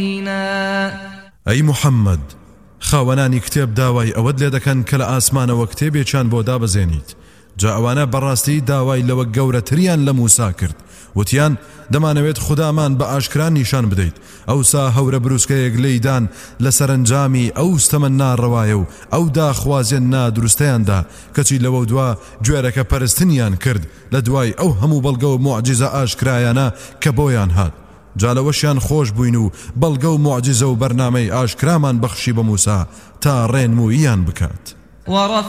ئەی محەممەد خاوەنانی کتێب داوای ئەوەت لێ دەکەن کە لە ئاسمانەوە کتێبێکیان بۆ دابەزێنیت جا ئەوانە بەڕاستی داوای لەوە گەورەتریان لە موسا کرد وتیان دەمانەوێت خودامان بە ئاشکران نیشان بدەیت ئەوسا هەورە بروسکەیەک لەیدان لە سەرنجامی ئەو ستەمە ناڕەوایە و ئەو داخوازیان نادروستەیاندا کەچی لەوە دوا گوێرەکە پەرستنیان کرد لە دوای ئەو هەموو بەڵگە و معجزە ئاشکرایانە کە بۆیان هات جالەوەشیان خۆش بووین و بەڵگە و معجزە و بەرنامەی ئاشکرامان بەخشی بە موسا تا ڕێنموویان بکات